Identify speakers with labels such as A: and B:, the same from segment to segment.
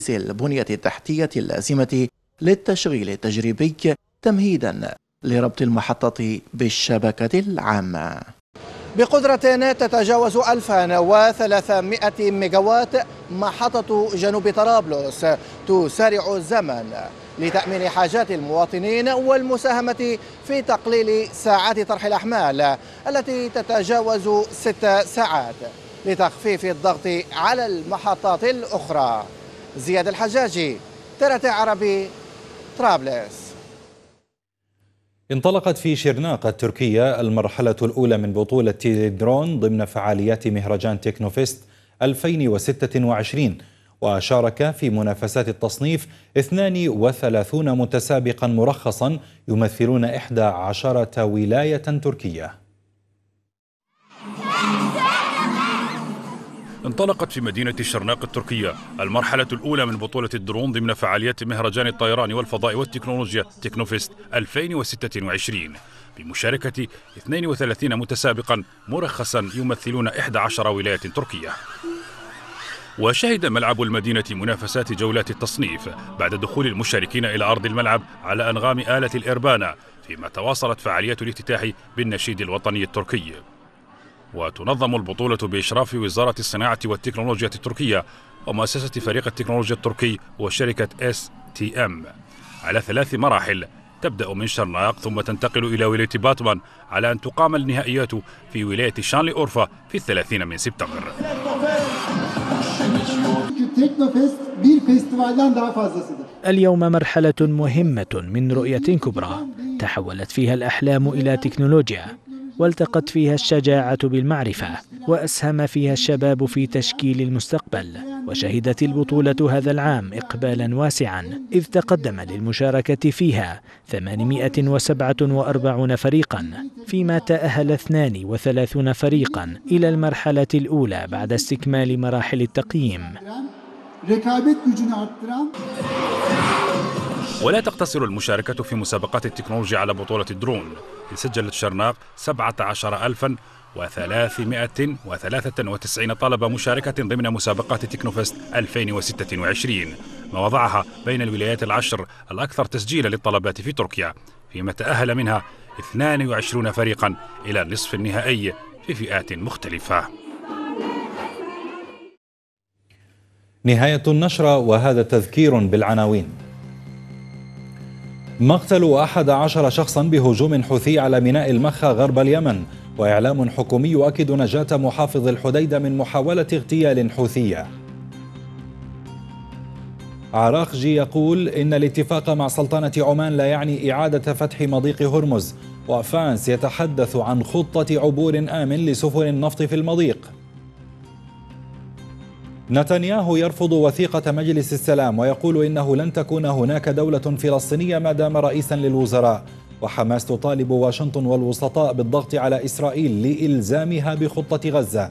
A: البنية التحتية اللازمة للتشغيل التجريبي تمهيدا لربط المحطة بالشبكة العامة. بقدرة تتجاوز 1300 ميجاوات، محطة جنوب طرابلس تسارع الزمن لتأمين حاجات المواطنين والمساهمة في تقليل ساعات طرح الأحمال التي تتجاوز 6 ساعات لتخفيف الضغط على المحطات الأخرى. زياد الحجاجي، TRT عربي، طرابلس.
B: انطلقت في شرناق التركية المرحلة الأولى من بطولة درون ضمن فعاليات مهرجان تكنوفيست 2026، وشارك في منافسات التصنيف 32 متسابقا مرخصا يمثلون 11 ولاية تركية.
C: انطلقت في مدينة شرناق التركية المرحلة الأولى من بطولة الدرون ضمن فعاليات مهرجان الطيران والفضاء والتكنولوجيا تكنوفيست 2026 بمشاركة 32 متسابقا مرخصا يمثلون 11 ولاية تركية. وشهد ملعب المدينة منافسات جولات التصنيف بعد دخول المشاركين إلى أرض الملعب على أنغام آلة الإربانا، فيما تواصلت فعاليات الافتتاح بالنشيد الوطني التركي. وتنظم البطولة بإشراف وزارة الصناعة والتكنولوجيا التركية ومؤسسة فريق التكنولوجيا التركي وشركة STM على 3 مراحل، تبدأ من شرناق ثم تنتقل إلى ولاية باتمان، على أن تقام النهائيات في ولاية شانلي أورفا في 30 من سبتمبر.
D: اليوم مرحلة مهمة من رؤية كبرى تحولت فيها الأحلام إلى تكنولوجيا، والتقت فيها الشجاعة بالمعرفة، وأسهم فيها الشباب في تشكيل المستقبل. وشهدت البطولة هذا العام إقبالا واسعا، إذ تقدم للمشاركة فيها 847 فريقا، فيما تأهل 32 فريقا إلى المرحلة الأولى بعد استكمال مراحل التقييم.
C: ولا تقتصر المشاركة في مسابقات التكنولوجيا على بطولة الدرون، سجلت شرناق 17393 طلبة مشاركة ضمن مسابقات تكنوفيست 2026، ما وضعها بين الولايات العشر الأكثر تسجيلا للطلبات في تركيا، فيما تأهل منها 22 فريقا إلى النصف النهائي في فئات مختلفة.
B: نهاية النشرة، وهذا تذكير بالعناوين. مقتل 11 شخصا بهجوم حوثي على ميناء المخا غرب اليمن، وإعلام حكومي يؤكد نجاة محافظ الحديدة من محاولة اغتيال حوثية. عراقجي يقول إن الاتفاق مع سلطنة عمان لا يعني إعادة فتح مضيق هرمز، وفرانس يتحدث عن خطة عبور آمن لسفن النفط في المضيق. نتنياهو يرفض وثيقة مجلس السلام ويقول إنه لن تكون هناك دولة فلسطينية ما دام رئيسا للوزراء، وحماس تطالب واشنطن والوسطاء بالضغط على إسرائيل لإلزامها بخطة غزة.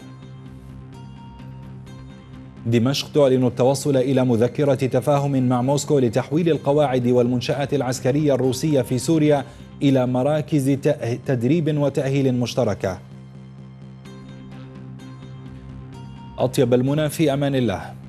B: دمشق تعلن التوصل إلى مذكرة تفاهم مع موسكو لتحويل القواعد والمنشآت العسكرية الروسية في سوريا إلى مراكز تدريب وتأهيل مشتركة. أطيب المنى، في أمان الله.